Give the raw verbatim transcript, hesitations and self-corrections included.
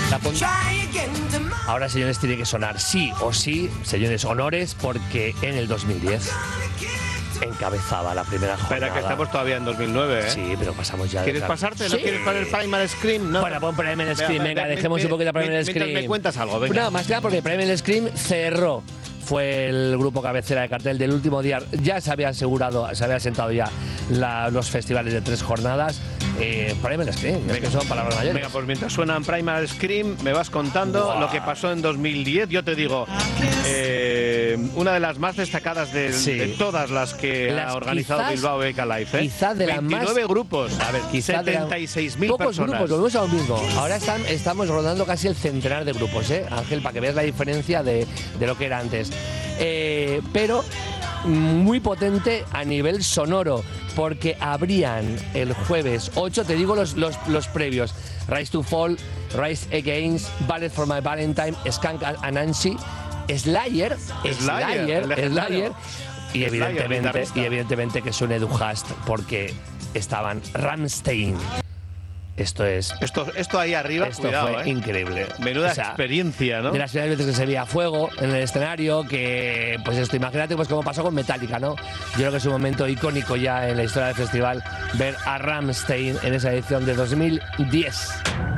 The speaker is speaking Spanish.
La pon... Ahora, señores, tiene que sonar sí o sí, señores, honores, porque en el dos mil diez encabezaba la primera jornada. Espera, que estamos todavía en dos mil nueve, ¿eh? Sí, pero pasamos ya. ¿Quieres de... pasarte? ¿No sí. quieres poner Primal Scream? No. Bueno, pon Primal Scream, venga, venga dejemos un poquito Primal Scream. Mientras me cuentas algo, venga. No, más que nada porque Primal Scream cerró. Fue el grupo cabecera de cartel del último día. Ya se había asegurado, se había sentado ya la, los festivales de tres jornadas. Eh, Primal Scream, es que son palabras mayores. Venga, pues mientras suenan Primal Scream, me vas contando wow. lo que pasó en dos mil diez. Yo te digo, eh, una de las más destacadas de, sí. de todas las que las ha organizado quizás, Bilbao Beca Live. ¿eh? Quizás de las más... veintinueve grupos, a ver, quizás setenta y seis mil pocos personas. grupos, volvemos a lo mismo. Ahora están, estamos rodando casi el centenar de grupos, ¿eh, Ángel? Para que veas la diferencia de, de lo que era antes. Eh, pero muy potente a nivel sonoro, porque abrían el jueves ocho, te digo los, los, los previos: Rise to Fall, Rise Against, Ballet for My Valentine, Skank Anansi, Slayer, Slayer, Slayer, Slayer y evidentemente, y evidentemente que suene Du Hast, porque estaban Rammstein. Esto es... Esto, esto ahí arriba, esto cuidado, fue ¿eh? increíble. Menuda o sea, experiencia, ¿no? De las primeras veces que se veía fuego en el escenario, que, pues esto, imagínate, pues como pasó con Metallica, ¿no? Yo creo que es un momento icónico ya en la historia del festival ver a Rammstein en esa edición de dos mil diez.